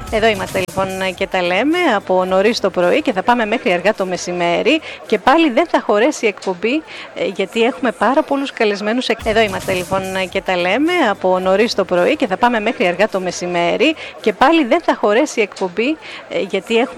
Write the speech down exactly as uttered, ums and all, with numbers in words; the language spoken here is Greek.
Εδώ είμαστε λοιπόν και τα λέμε από νωρίς το πρωί και θα πάμε μέχρι αργά το μεσημέρι και πάλι δεν θα χωρέσει η εκπομπή γιατί έχουμε πάρα πολλούς καλεσμένους. Εδώ είμαστε λοιπόν και τα λέμε από νωρίς το πρωί και θα πάμε μέχρι αργά το μεσημέρι και πάλι δεν θα χωρέσει η εκπομπή γιατί έχουμε